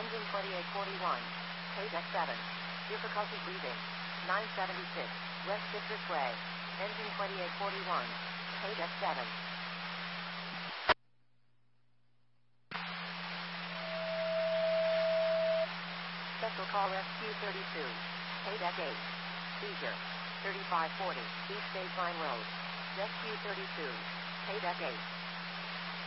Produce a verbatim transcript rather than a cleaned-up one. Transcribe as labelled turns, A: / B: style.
A: Engine twenty-eight forty-one. K-Deck seven. Difficulty breathing. nine seventy-six. West Citrus Way. Engine twenty-eight forty-one. K-Deck seven. Special call S Q thirty-two. K-Deck eight. Seizure. thirty-five forty. East State Line Road. S Q thirty-two. K-Deck eight.